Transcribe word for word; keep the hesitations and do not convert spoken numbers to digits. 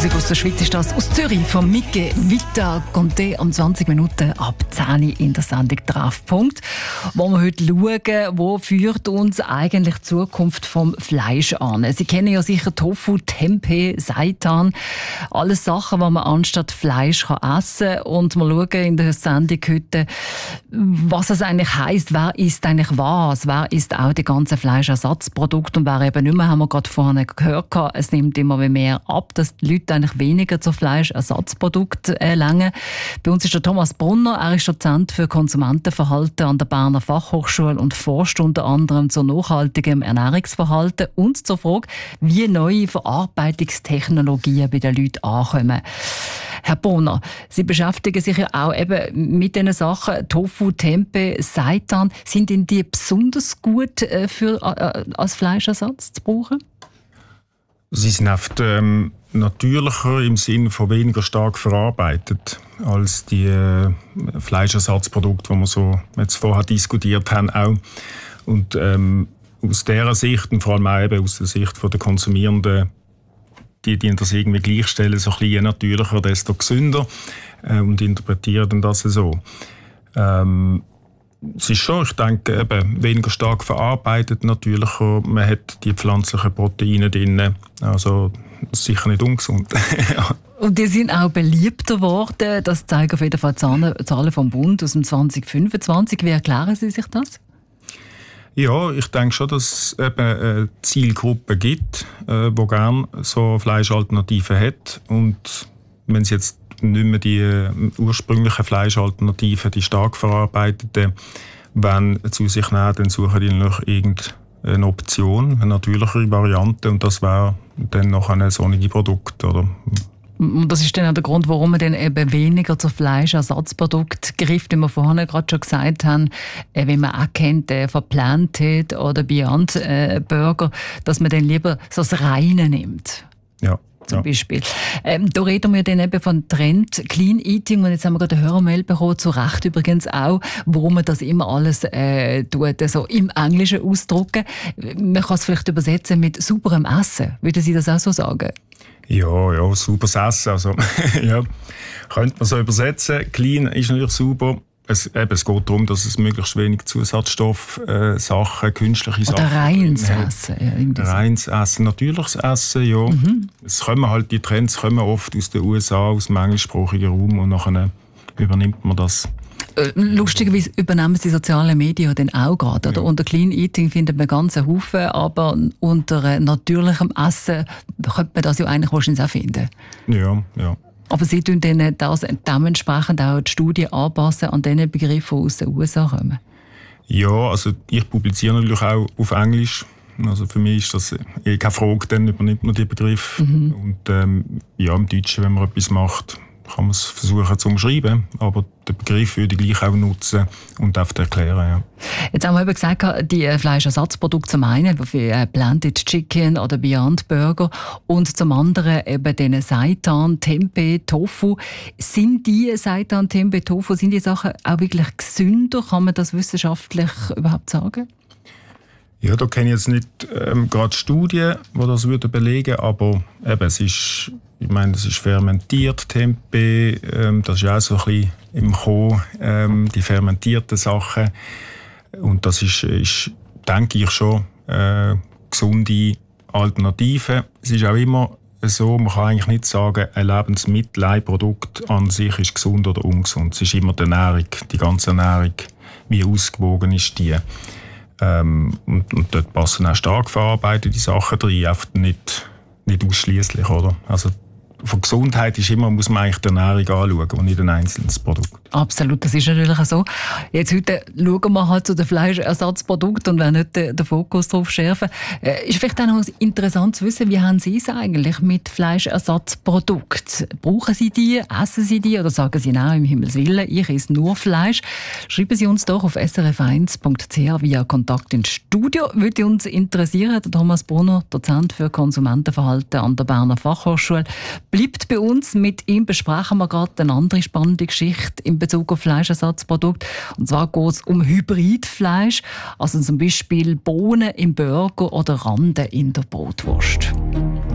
Musik aus der Schweiz ist das. Aus Zürich von Micke Vita Conte um zwanzig Minuten ab zehn in der Sendung Treffpunkt. Wo wir heute schauen, wo führt uns eigentlich die Zukunft vom Fleisch an. Sie kennen ja sicher Tofu, Tempeh, Seitan. Alles Sachen, die man anstatt Fleisch kann essen kann. Und wir schauen in der Sendung heute, was es eigentlich heisst. Wer isst eigentlich was? Wer isst auch die ganzen Fleischersatzprodukte? Und wer eben nicht mehr, haben wir gerade vorhin gehört, es nimmt immer mehr ab, dass die Leute eigentlich weniger zu Fleischersatzprodukten äh, langen. Bei uns ist der Thomas Brunner, er ist Dozent für Konsumentenverhalten an der Berner Fachhochschule und forscht unter anderem zu nachhaltigem Ernährungsverhalten und zur Frage, wie neue Verarbeitungstechnologien bei den Leuten ankommen. Herr Brunner, Sie beschäftigen sich ja auch eben mit diesen Sachen, Tofu, Tempeh, Seitan. Sind Ihnen die besonders gut äh, für, äh, als Fleischersatz zu brauchen? Sie sind oft ähm, natürlicher im Sinne von weniger stark verarbeitet als die äh, Fleischersatzprodukte, die wir so jetzt vorher diskutiert haben. Auch. Und ähm, aus dieser Sicht und vor allem auch eben aus der Sicht der Konsumierenden, die, die das irgendwie gleichstellen, so ein bisschen je natürlicher, desto gesünder äh, und interpretieren das so. Ähm, Es ist schon, ich denke, eben weniger stark verarbeitet, natürlicher. Man hat die pflanzlichen Proteine drin, also sicher nicht ungesund. Und die sind auch beliebter geworden. Das zeigen auf jeden Fall die Zahlen vom Bund aus dem zwanzig fünfundzwanzig. Wie erklären Sie sich das? Ja, ich denke schon, dass es eben eine Zielgruppe gibt, äh, die gerne so Fleischalternativen hat. Und wenn sie jetzt nicht mehr die äh, ursprünglichen Fleischalternativen, die stark verarbeiteten, wenn zu sich nehmen, dann suchen die noch irgendeine Option, eine natürlichere Variante, und das wäre dann noch ein sonniges Produkt, oder? Und das ist dann auch der Grund, warum man dann eben weniger zu Fleischersatzprodukten greift, wie wir vorhin gerade schon gesagt haben, äh, wenn man auch kennt, äh, von Planted oder Beyond äh, Burger, dass man dann lieber so das Reine nimmt. Ja. Zum ja. Beispiel. Ähm, da reden wir dann eben von Trend Clean Eating, und jetzt haben wir gerade eine Hörermail bekommen, zu Recht übrigens auch, warum man das immer alles äh, tut, so im Englischen ausdrücken. Man kann es vielleicht übersetzen mit sauberem Essen. Würden Sie das auch so sagen? Ja, ja, sauberes Essen. Also, ja, könnte man so übersetzen. Clean ist natürlich sauber. Es, eben, es geht darum, dass es möglichst wenig Zusatzstoffe, äh, Sachen, künstliche Oder Sachen... Oder reines Essen. Ja, reines Essen, natürliches Essen, ja. Mhm. Es kommen halt, die Trends kommen oft aus den U S A, aus dem englischsprachigen Raum, und nachher übernimmt man das. Lustigerweise übernehmen die sozialen Medien dann auch gerade. Oder? Ja. Unter Clean Eating findet man ganz einen Haufen, aber unter natürlichem Essen könnte man das ja eigentlich wahrscheinlich auch finden. Ja, ja. Aber Sie tun dann das dementsprechend auch die Studie anpassen an den Begriffen, die aus den U S A kommen? Ja, also ich publiziere natürlich auch auf Englisch. Also für mich ist das eh keine Frage, dann übernimmt man die Begriffe. Mhm. Und ähm, ja, im Deutschen, wenn man etwas macht, kann man es versuchen zu umschreiben, aber den Begriff würde ich gleich auch nutzen und oft erklären. Ja. Jetzt haben wir eben gesagt, die Fleischersatzprodukte zum einen, wie Planted Chicken oder Beyond Burger, und zum anderen eben den Seitan, Tempeh, Tofu. Sind die Seitan, Tempeh, Tofu, sind die Sachen auch wirklich gesünder? Kann man das wissenschaftlich überhaupt sagen? Ja, da kenne ich jetzt nicht ähm, gerade Studien, die das würden belegen, aber eben, es ist, ich meine, es ist fermentiert, Tempeh, ähm, das ist ja auch so ein bisschen im Kommen, ähm, die fermentierten Sachen. Und das ist, ist denke ich, schon äh, gesunde Alternative. Es ist auch immer so, man kann eigentlich nicht sagen, ein Lebensmittel, ein Produkt an sich ist gesund oder ungesund. Es ist immer die Ernährung, die ganze Ernährung, wie ausgewogen ist die. Ähm, und, und dort passen auch stark verarbeitete Sachen drin, oft nicht, nicht ausschliesslich, oder? Also von Gesundheit ist immer, muss man eigentlich die Ernährung anschauen und nicht ein einzelnes Produkt. Absolut, das ist natürlich auch so. Jetzt heute schauen wir halt zu den Fleischersatzprodukten und wollen nicht den, den Fokus darauf schärfen. Äh, ist vielleicht auch noch interessant zu wissen, wie haben Sie es eigentlich mit Fleischersatzprodukten? Brauchen Sie die, essen Sie die oder sagen Sie, nein, im Himmels Willen, ich esse nur Fleisch? Schreiben Sie uns doch auf s r f eins punkt c h via Kontakt ins Studio. Würde uns interessieren, der Thomas Brunner, Dozent für Konsumentenverhalten an der Berner Fachhochschule, bleibt bei uns. Mit ihm besprechen wir gerade eine andere spannende Geschichte in Bezug auf Fleischersatzprodukte. Und zwar geht es um Hybridfleisch, also zum Beispiel Bohnen im Burger oder Rande in der Brotwurst.